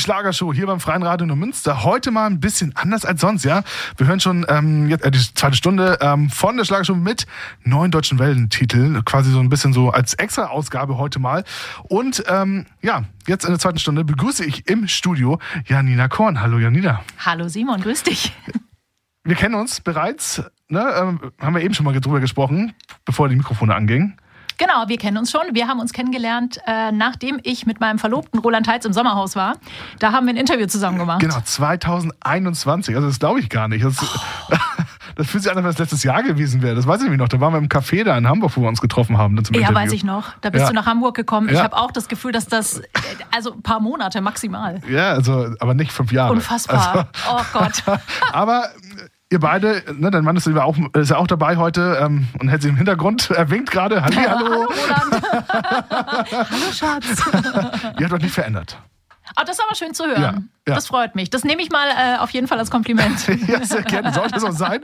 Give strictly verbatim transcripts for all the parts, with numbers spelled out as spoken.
Schlagershow hier beim Freien Radio Neumünster. Heute mal ein bisschen anders als sonst, ja. Wir hören schon ähm, jetzt äh, die zweite Stunde ähm, von der Schlagershow mit neuen deutschen Wellentiteln. Quasi so ein bisschen so als Extra-Ausgabe heute mal. Und ähm, ja, jetzt in der zweiten Stunde begrüße ich im Studio Janina Korn. Hallo Janina. Hallo Simon, grüß dich. Wir kennen uns bereits, ne? ähm, haben wir eben schon mal drüber gesprochen, bevor die Mikrofone angingen. Genau, wir kennen uns schon. Wir haben uns kennengelernt, äh, nachdem ich mit meinem Verlobten Roland Heitz im Sommerhaus war. Da haben wir ein Interview zusammen gemacht. Genau, zwanzig einundzwanzig. Also das glaube ich gar nicht. Das, oh. das fühlt sich an, als wenn es letztes Jahr gewesen wäre. Das weiß ich nämlich noch. Da waren wir im Café da in Hamburg, wo wir uns getroffen haben. Dann zum ja, Interview. weiß ich noch. Da bist ja. du nach Hamburg gekommen. Ja. Ich habe auch das Gefühl, dass das, also ein paar Monate maximal. Ja, also, aber nicht fünf Jahre. Unfassbar. Also, oh Gott. Aber ihr beide, ne, dein Mann ist ja auch, ist ja auch dabei heute ähm, und hält sich im Hintergrund. Er winkt gerade. Halli, hallo. Hallo Roland. Hallo Schatz. Ihr habt euch nicht verändert. Oh, das ist aber schön zu hören. Ja, ja. Das freut mich. Das nehme ich mal äh, auf jeden Fall als Kompliment. Ja, sehr gerne. Sollte es auch sein.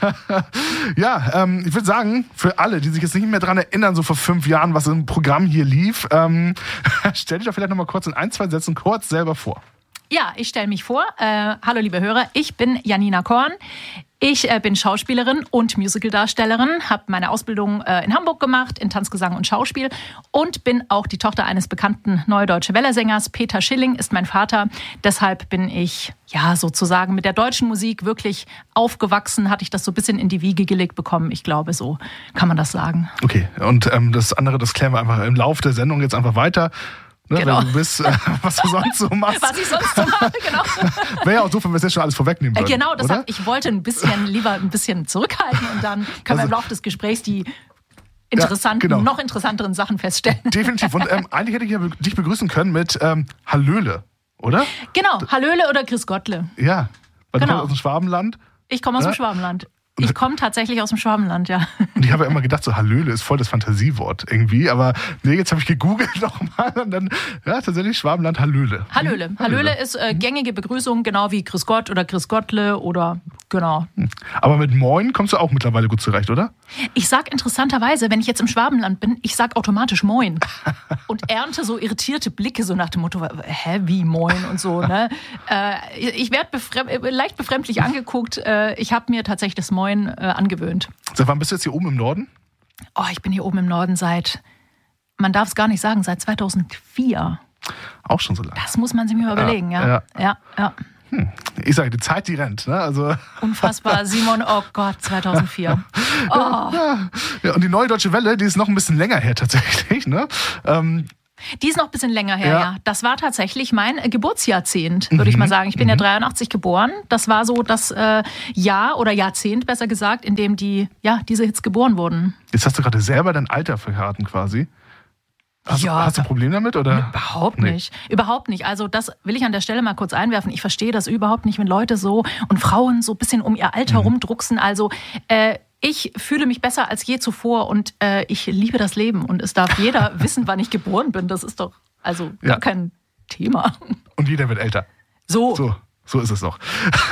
Ja, ähm, ich würde sagen, für alle, die sich jetzt nicht mehr daran erinnern, so vor fünf Jahren, was im Programm hier lief, ähm, stell dich doch vielleicht noch mal kurz in ein, zwei Sätzen kurz selber vor. Ja, ich stelle mich vor. Äh, hallo liebe Hörer, ich bin Janina Korn. Ich äh, bin Schauspielerin und Musicaldarstellerin, habe meine Ausbildung äh, in Hamburg gemacht, in Tanzgesang und Schauspiel und bin auch die Tochter eines bekannten Neue Deutsche Welle-Sängers. Peter Schilling ist mein Vater. Deshalb bin ich ja sozusagen mit der deutschen Musik wirklich aufgewachsen, hatte ich das so ein bisschen in die Wiege gelegt bekommen. Ich glaube, so kann man das sagen. Okay, und ähm, das andere, das klären wir einfach im Laufe der Sendung jetzt einfach weiter. Ne, genau. Weil du bist, äh, was du sonst so machst. Was ich sonst so mache, genau. Wäre ja auch so, wenn wir es jetzt schon alles vorwegnehmen würden. Genau, das oder? Hat, ich wollte ein bisschen lieber ein bisschen zurückhalten und dann können also, wir im Laufe des Gesprächs die interessanten, ja, genau. noch interessanteren Sachen feststellen. Definitiv. Und ähm, eigentlich hätte ich ja dich begrüßen können mit ähm, Hallöle, oder? Genau, Hallöle oder Grüß Gottle. Ja, weil genau. du kommst aus dem Schwabenland. Ich komme aus ja? dem Schwabenland. Ich komme tatsächlich aus dem Schwabenland, ja. Und ich habe ja immer gedacht, so Hallöle ist voll das Fantasiewort irgendwie. Aber nee, jetzt habe ich gegoogelt nochmal und dann, ja, tatsächlich Schwabenland Hallöle. Hallöle. Hm? Hallöle ist äh, gängige Begrüßung, genau wie Grüß Gott oder Grüß Gottle oder, genau. Aber mit Moin kommst du auch mittlerweile gut zurecht, oder? Ich sag interessanterweise, wenn ich jetzt im Schwabenland bin, ich sag automatisch Moin. Und ernte so irritierte Blicke, so nach dem Motto, hä, wie Moin und so, ne? Äh, ich werde befrem- leicht befremdlich angeguckt. Äh, ich habe mir tatsächlich das Moin Äh, angewöhnt. Seit wann bist du jetzt hier oben im Norden? Oh, ich bin hier oben im Norden seit, man darf es gar nicht sagen, seit zweitausendvier. Auch schon so lange. Das muss man sich mal überlegen, ja. Ja, ja, ja. Hm. Ich sage, die Zeit, die rennt. Ne? Also unfassbar, Simon, oh Gott, zweitausendvier. Oh. Ja, ja, und die Neue Deutsche Welle, die ist noch ein bisschen länger her tatsächlich. Ne? Ähm, Die ist noch ein bisschen länger her, ja. ja. Das war tatsächlich mein Geburtsjahrzehnt, würde mhm. ich mal sagen. Ich bin mhm. ja dreiundachtzig geboren. Das war so das äh, Jahr oder Jahrzehnt, besser gesagt, in dem die, ja, diese Hits geboren wurden. Jetzt hast du gerade selber dein Alter verraten quasi. Hast, ja, hast du ein Problem damit? Oder? Überhaupt nee. nicht. Überhaupt nicht. Also das will ich an der Stelle mal kurz einwerfen. Ich verstehe das überhaupt nicht, wenn Leute so und Frauen so ein bisschen um ihr Alter mhm. rumdrucksen. Also äh, ich fühle mich besser als je zuvor und äh, ich liebe das Leben. Und es darf jeder wissen, wann ich geboren bin. Das ist doch also ja. gar kein Thema. Und jeder wird älter. So. So, so ist es doch.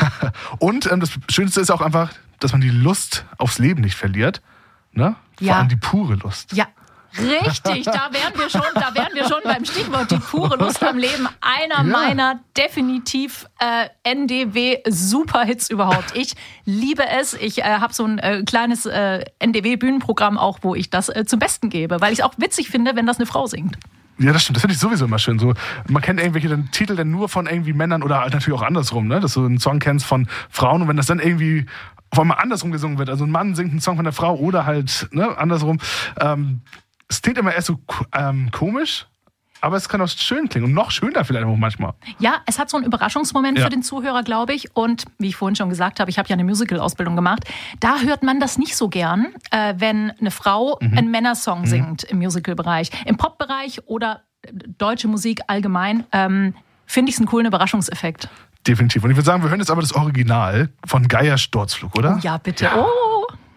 Und ähm, das Schönste ist auch einfach, dass man die Lust aufs Leben nicht verliert. Ne? Vor Ja. allem die pure Lust. Ja. Richtig, da wären wir schon, da wären wir schon beim Stichwort die pure Lust am Leben. Einer Ja. meiner definitiv äh, N D W-Superhits überhaupt. Ich liebe es. Ich äh, habe so ein äh, kleines äh, N D W-Bühnenprogramm auch, wo ich das äh, zum Besten gebe, weil ich es auch witzig finde, wenn das eine Frau singt. Ja, das stimmt. Das finde ich sowieso immer schön. So, man kennt irgendwelche dann Titel dann nur von irgendwie Männern oder halt natürlich auch andersrum, ne? Dass du einen Song kennst von Frauen und wenn das dann irgendwie auf einmal andersrum gesungen wird, also ein Mann singt einen Song von der Frau oder halt ne, andersrum. Ähm, es klingt immer erst so ähm, komisch, aber es kann auch schön klingen und noch schöner vielleicht auch manchmal. Ja, es hat so einen Überraschungsmoment Ja. für den Zuhörer, glaube ich. Und wie ich vorhin schon gesagt habe, ich habe ja eine Musical-Ausbildung gemacht. Da hört man das nicht so gern, äh, wenn eine Frau Mhm. einen Männersong Mhm. singt im Musical-Bereich. Im Pop-Bereich oder deutsche Musik allgemein ähm, finde ich es einen coolen Überraschungseffekt. Definitiv. Und ich würde sagen, wir hören jetzt aber das Original von Geier Sturzflug, oder? Oh ja, bitte. Oh.